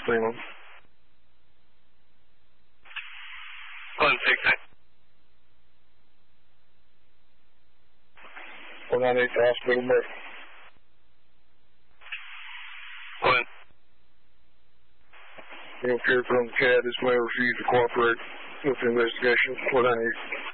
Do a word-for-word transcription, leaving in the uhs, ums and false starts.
Greenland. one six nine. one nine eight to hospital, Bay. one. You appear from C A D. This may refuse to cooperate with the investigation. one nine eight.